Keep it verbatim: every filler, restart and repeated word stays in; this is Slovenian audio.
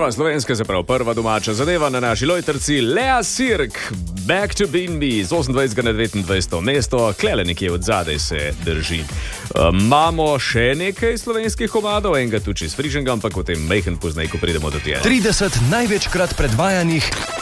Prva slovenska, se pravi prva domača zadeva na naši lojtrci, Lea Sirk, Back to B and B, z osemindvajsetega na devetindvajseto mesto, klele nekje od zadaj se drži. Imamo um, še nekaj slovenskih komadov, enega tu čez frižnega, ampak o tem mejhen poznaj, ko pridemo do tega. trideset največkrat predvajanih